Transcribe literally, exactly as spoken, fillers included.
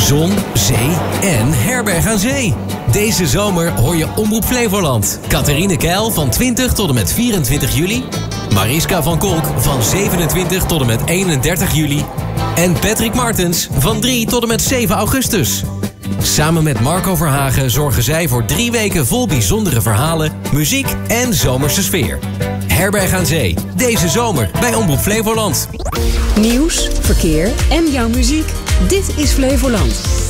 Zon, zee en herberg aan zee. Deze zomer hoor je Omroep Flevoland. Catharine Keil van twintig tot en met vierentwintig juli. Mariska van Kolk van zevenentwintig tot en met eenendertig juli. En Patrick Martens van drie tot en met zeven augustus. Samen met Marco Verhagen zorgen zij voor drie weken vol bijzondere verhalen, muziek en zomerse sfeer. Herberg aan Zee, deze zomer bij Omroep Flevoland. Nieuws, verkeer en jouw muziek. Dit is Flevoland.